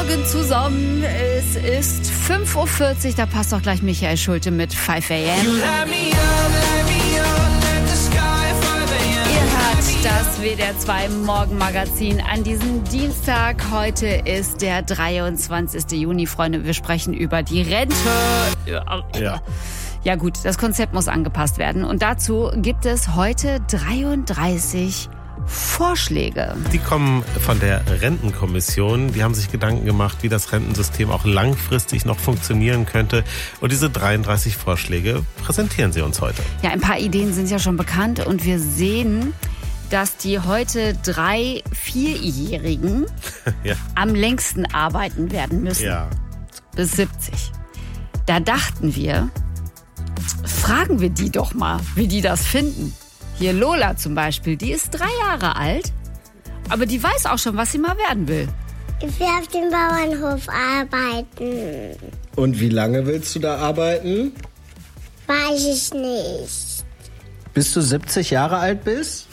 Morgen zusammen. Es ist 5:40 Uhr, da passt auch gleich Michael Schulte mit 5 a.m. Ihr hört das WDR 2 Morgenmagazin an diesem Dienstag. Heute ist der 23. Juni, Freunde. Wir sprechen über die Rente. Ja gut, das Konzept muss angepasst werden. Und dazu gibt es heute 33 Vorschläge. Die kommen von der Rentenkommission. Die haben sich Gedanken gemacht, wie das Rentensystem auch langfristig noch funktionieren könnte. Und diese 33 Vorschläge präsentieren sie uns heute. Ja, ein paar Ideen sind ja schon bekannt. Und wir sehen, dass die heute 3-, 4-Jährigen am längsten arbeiten werden müssen. Ja. Bis 70. Da dachten wir, fragen wir die doch mal, wie die das finden. Hier Lola zum Beispiel, die ist 3 Jahre alt, aber die weiß auch schon, was sie mal werden will. Ich will auf dem Bauernhof arbeiten. Und wie lange willst du da arbeiten? Weiß ich nicht. Bis du 70 Jahre alt bist?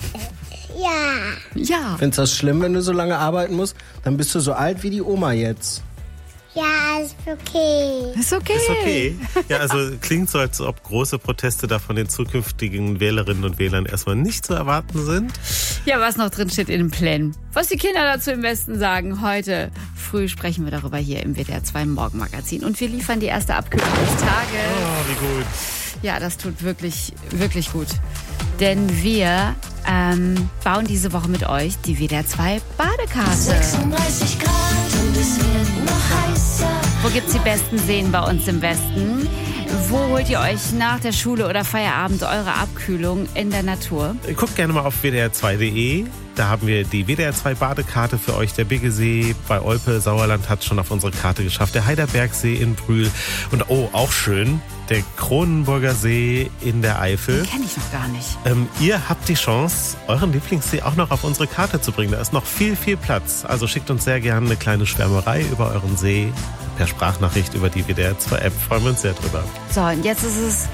Ja. Findest du das schlimm, wenn du so lange arbeiten musst? Dann bist du so alt wie die Oma jetzt. Ja, ist okay. Ist okay. Ist okay. Ja, also klingt so, als ob große Proteste da von den zukünftigen Wählerinnen und Wählern erstmal nicht zu erwarten sind. Ja, was noch drin steht in den Plänen. Was die Kinder dazu im Westen sagen. Heute früh sprechen wir darüber hier im WDR 2 Morgenmagazin. Und wir liefern die erste Abkühlung des Tages. Oh, wie gut. Ja, das tut wirklich, wirklich gut. Denn wir bauen diese Woche mit euch die WDR 2 Badekarte. 36 Grad und es wird noch heißer. Wo gibt's die besten Seen bei uns im Westen? Wo holt ihr euch nach der Schule oder Feierabend eure Abkühlung in der Natur? Guckt gerne mal auf wdr2.de. Da haben wir die WDR 2 Badekarte für euch. Der Biggesee bei Olpe, Sauerland hat es schon auf unsere Karte geschafft. Der Heiderbergsee in Brühl. Und auch schön, der Kronenburger See in der Eifel. Den kenne ich noch gar nicht. Ihr habt die Chance, euren Lieblingssee auch noch auf unsere Karte zu bringen. Da ist noch viel, viel Platz. Also schickt uns sehr gerne eine kleine Schwärmerei über euren See. Per Sprachnachricht über die WDR 2 App. Freuen wir uns sehr drüber. So, und jetzt ist es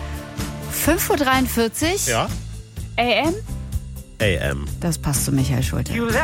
5:43 Uhr. Ja? AM? AM. Das passt zu Michael Schulte.